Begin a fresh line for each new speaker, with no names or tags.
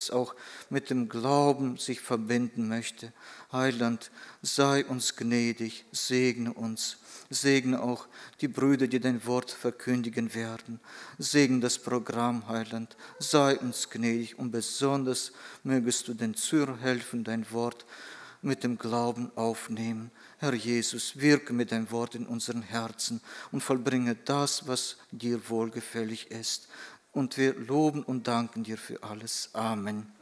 jetzt auch mit dem Glauben sich verbinden möchte. Heiland, sei uns gnädig, segne uns. Segne auch die Brüder, die dein Wort verkündigen werden. Segne das Programm, Heiland. Sei uns gnädig und besonders mögest du den Zürcher helfen, dein Wort mit dem Glauben aufnehmen. Herr Jesus, wirke mit deinem Wort in unseren Herzen und vollbringe das, was dir wohlgefällig ist. Und wir loben und danken dir für alles. Amen.